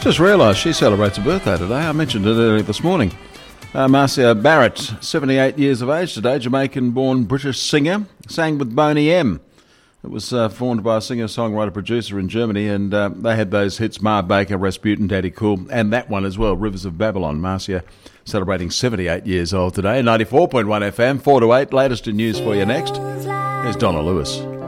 Just realised she celebrates a birthday today. I mentioned it earlier this morning. Marcia Barrett, 78 years of age today, Jamaican-born British singer, sang with Boney M. It was formed by a singer-songwriter-producer in Germany, and they had those hits, Ma Baker, Rasputin, Daddy Cool, and that one as well, Rivers of Babylon. Marcia celebrating 78 years old today. 94.1 FM, 4 to 8. Latest in news for you next. Here's Donna Lewis.